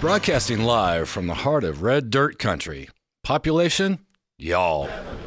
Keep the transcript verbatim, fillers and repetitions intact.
Broadcasting live from the heart of Red Dirt Country. Population? Y'all.